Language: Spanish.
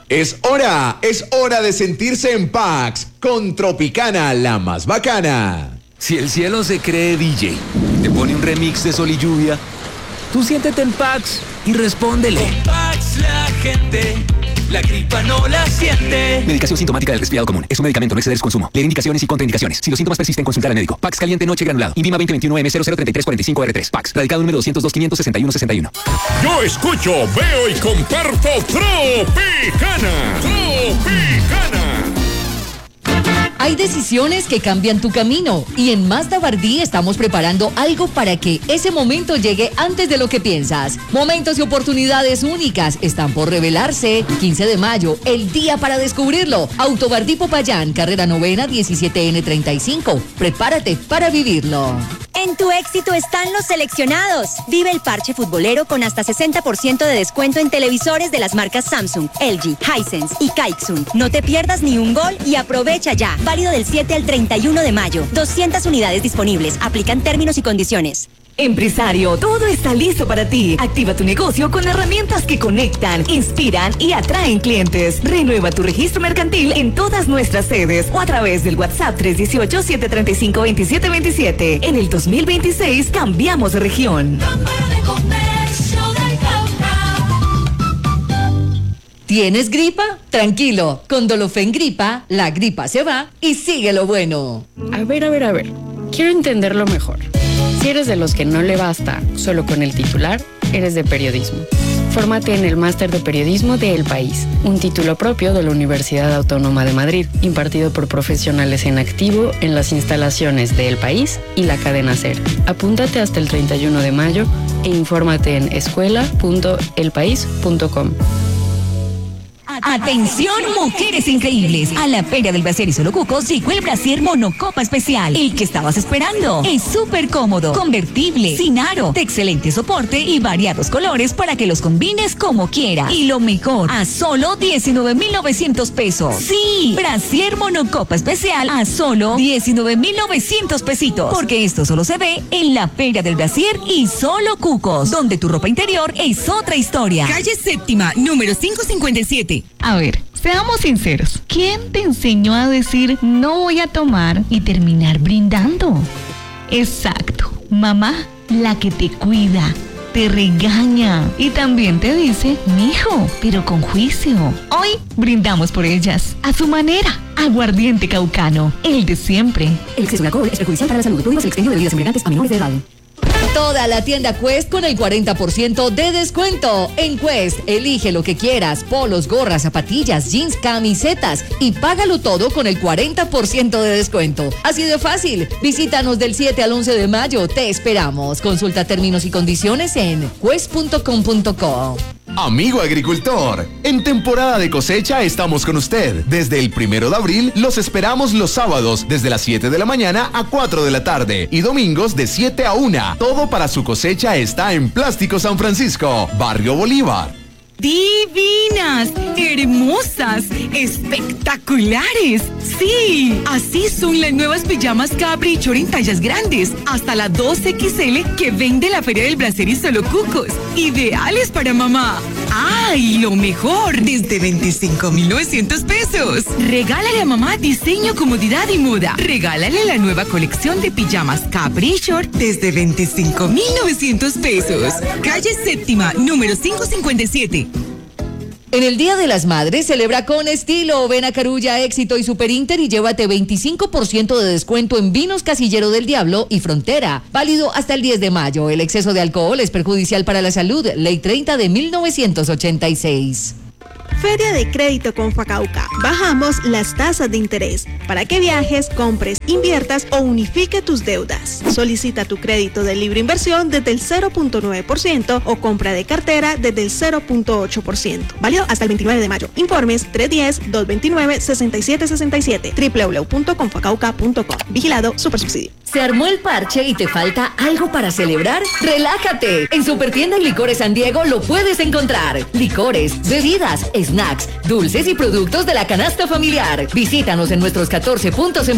Es hora de sentirse en Pax con Tropicana, la más bacana. Si el cielo se cree DJ, te pone un remix de Sol y Lluvia, tú siéntete en Pax y respóndele. Con Pax la gente, la gripa no la siente. Medicación sintomática del resfriado común. Es un medicamento, no exceder su consumo. Leer indicaciones y contraindicaciones. Si los síntomas persisten, consultar al médico. Pax caliente noche granulado. INVIMA 2021M003345R3. Pax. Radicado número 202-561-61. Yo escucho, veo y comparto Tropicana. Tropicana. Hay decisiones que cambian tu camino y en Mazda Bardí estamos preparando algo para que ese momento llegue antes de lo que piensas. Momentos y oportunidades únicas están por revelarse. 15 de mayo, el día para descubrirlo. Auto Bardí Popayán, carrera 9ª 17N35. Prepárate para vivirlo. En tu éxito están los seleccionados. Vive el parche futbolero con hasta 60% de descuento en televisores de las marcas Samsung, LG, Hisense y Kaiksun. No te pierdas ni un gol y aprovecha ya. Válido del 7 al 31 de mayo. 200 unidades disponibles. Aplican términos y condiciones. Empresario, todo está listo para ti. Activa tu negocio con herramientas que conectan, inspiran y atraen clientes. Renueva tu registro mercantil en todas nuestras sedes o a través del WhatsApp 318-735-2727. En el 2026 cambiamos de región. ¿Tienes gripa? Tranquilo, con Dolofen Gripa, la gripa se va y sigue lo bueno. A ver. Quiero entenderlo mejor. Si eres de los que no le basta solo con el titular, eres de periodismo. Fórmate en el Máster de Periodismo de El País, un título propio de la Universidad Autónoma de Madrid, impartido por profesionales en activo en las instalaciones de El País y la cadena SER. Apúntate hasta el 31 de mayo e infórmate en escuela.elpaís.com. Atención, mujeres increíbles. A la Feria del Brasier y Solo Cucos llegó el Brasier Monocopa Especial. El que estabas esperando. Es súper cómodo, convertible, sin aro, de excelente soporte y variados colores para que los combines como quieras. Y lo mejor, a solo 19,900 pesos. Sí, Brasier Monocopa Especial a solo 19,900 pesitos. Porque esto solo se ve en la Feria del Brasier y Solo Cucos, donde tu ropa interior es otra historia. Calle Séptima, número 557. A ver, seamos sinceros. ¿Quién te enseñó a decir no voy a tomar y terminar brindando? Exacto, mamá, la que te cuida, te regaña y también te dice, mijo, pero con juicio. Hoy brindamos por ellas, a su manera. Aguardiente Caucano, el de siempre. El exceso de alcohol es perjudicial para la salud. Prohíbas el expendio de bebidas embriagantes a menores de edad. Toda la tienda Quest con el 40% de descuento. En Quest, elige lo que quieras: polos, gorras, zapatillas, jeans, camisetas y págalo todo con el 40% de descuento. Así de fácil. Visítanos del 7 al 11 de mayo. Te esperamos. Consulta términos y condiciones en quest.com.co. Amigo agricultor, en temporada de cosecha estamos con usted. Desde el 1 de abril los esperamos los sábados desde las 7 de la mañana a 4 de la tarde y domingos de 7 a 1. Todo para su cosecha está en Plástico San Francisco, Barrio Bolívar. Divinas, hermosas, espectaculares. Sí, así son las nuevas pijamas Caprichor en tallas grandes, hasta la 2XL que vende la Feria del Brasier y Solo Cucos. Ideales para mamá. ¡Ay, lo mejor! Desde 25,900 pesos. Regálale a mamá diseño, comodidad y moda. Regálale la nueva colección de pijamas Caprichor desde 25,900 pesos. Calle Séptima, número 557. En el Día de las Madres, celebra con estilo. Ven a Carulla, Éxito y Super Inter y llévate 25% de descuento en vinos Casillero del Diablo y Frontera. Válido hasta el 10 de mayo. El exceso de alcohol es perjudicial para la salud. Ley 30 de 1986. Feria de Crédito con Facauca. Bajamos las tasas de interés para que viajes, compres, inviertas o unifique tus deudas. Solicita tu crédito de libre inversión desde el 0.9% o compra de cartera desde el 0.8%. Válido hasta el 29 de mayo. Informes 310-229-6767. www.confacauca.com. Vigilado Supersubsidio. ¿Se armó el parche y te falta algo para celebrar? ¡Relájate! En Supertienda y Licores San Diego lo puedes encontrar. Licores, bebidas, snacks, dulces y productos de la canasta familiar. Visítanos en nuestros 14 puntos en